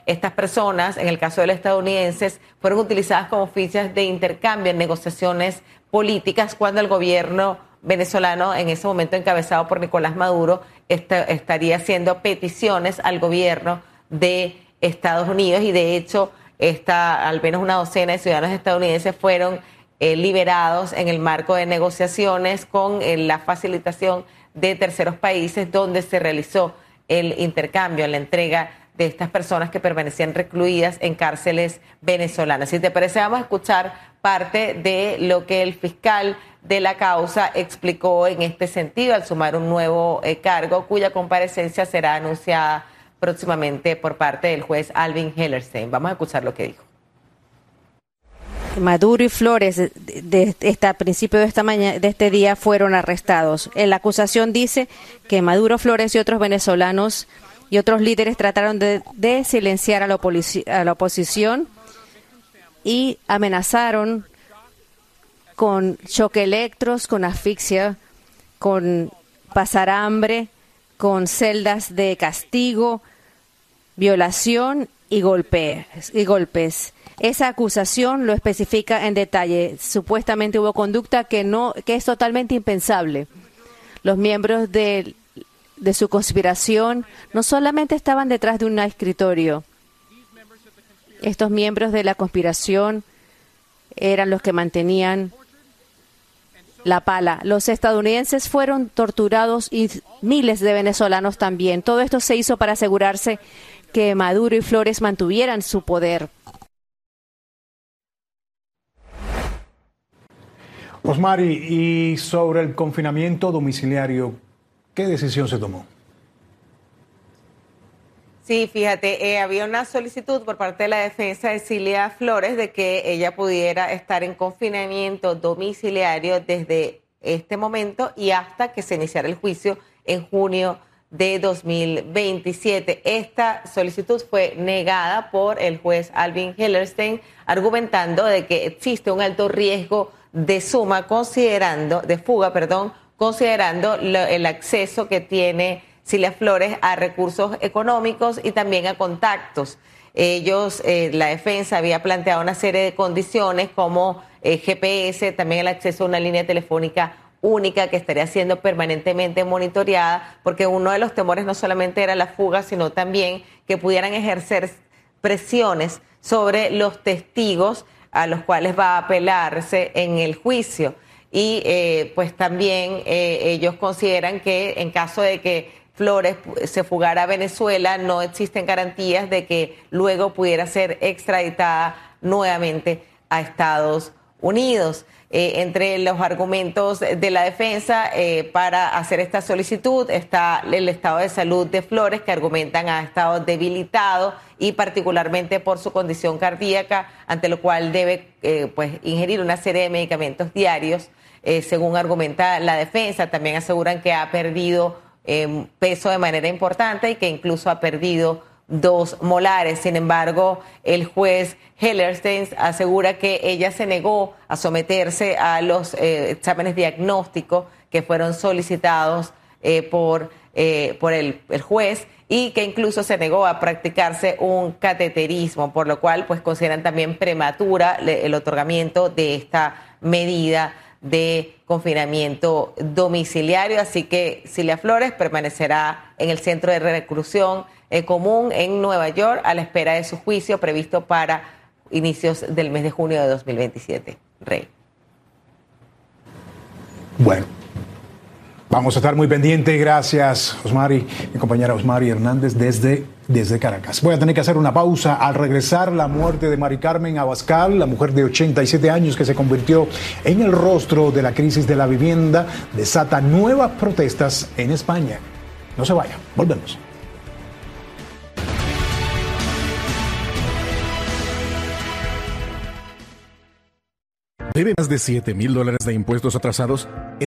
estas personas, en el caso de los estadounidenses, fueron utilizadas como fichas de intercambio en negociaciones políticas cuando el gobierno venezolano, en ese momento encabezado por Nicolás Maduro, estaría haciendo peticiones al gobierno de Estados Unidos, y de hecho al menos una docena de ciudadanos estadounidenses fueron liberados en el marco de negociaciones con la facilitación de terceros países, donde se realizó el intercambio, la entrega de estas personas que permanecían recluidas en cárceles venezolanas. Si te parece, vamos a escuchar parte de lo que el fiscal de la causa explicó en este sentido al sumar un nuevo cargo, cuya comparecencia será anunciada próximamente por parte del juez Alvin Hellerstein. Vamos a escuchar lo que dijo. Maduro y Flores, a principio de este día, fueron arrestados. La acusación dice que Maduro, Flores y otros venezolanos y otros líderes trataron de silenciar a la oposición y amenazaron con choque electros, con asfixia, con pasar hambre, con celdas de castigo, violación y golpes. Esa acusación lo especifica en detalle. Supuestamente hubo conducta que es totalmente impensable. Los miembros de su conspiración no solamente estaban detrás de un escritorio. Estos miembros de la conspiración eran los que mantenían la pala. Los estadounidenses fueron torturados y miles de venezolanos también. Todo esto se hizo para asegurarse que Maduro y Flores mantuvieran su poder. Osmari, y sobre el confinamiento domiciliario, ¿qué decisión se tomó? Sí, fíjate, había una solicitud por parte de la defensa de Cilia Flores de que ella pudiera estar en confinamiento domiciliario desde este momento y hasta que se iniciara el juicio en junio de 2027. Esta solicitud fue negada por el juez Alvin Hellerstein, argumentando de que existe un alto riesgo de fuga, considerando el acceso que tiene Cilia Flores a recursos económicos y también a contactos. La defensa había planteado una serie de condiciones como GPS, también el acceso a una línea telefónica única que estaría siendo permanentemente monitoreada, porque uno de los temores no solamente era la fuga, sino también que pudieran ejercer presiones sobre los testigos a los cuales va a apelarse en el juicio. Y pues también ellos consideran que en caso de que Flores se fugara a Venezuela, no existen garantías de que luego pudiera ser extraditada nuevamente a Estados Unidos. Entre los argumentos de la defensa para hacer esta solicitud está el estado de salud de Flores, que argumentan ha estado debilitado y particularmente por su condición cardíaca, ante lo cual debe ingerir una serie de medicamentos diarios. Según argumenta la defensa, también aseguran que ha perdido peso de manera importante y que incluso ha perdido 2 molares. Sin embargo, el juez Hellerstein asegura que ella se negó a someterse a los exámenes diagnósticos que fueron solicitados por el juez, y que incluso se negó a practicarse un cateterismo, por lo cual pues consideran también prematura el otorgamiento de esta medida de confinamiento domiciliario. Así que Cilia Flores permanecerá en el centro de reclusión común en Nueva York a la espera de su juicio previsto para inicios del mes de junio de 2027. Rey. Bueno, vamos a estar muy pendientes. Gracias, Osmari, mi compañera Osmari Hernández desde Caracas. Voy a tener que hacer una pausa. Al regresar, la muerte de Mari Carmen Abascal, la mujer de 87 años que se convirtió en el rostro de la crisis de la vivienda, desata nuevas protestas en España. No se vaya, volvemos. ¿Debe más de $7,000 de impuestos atrasados?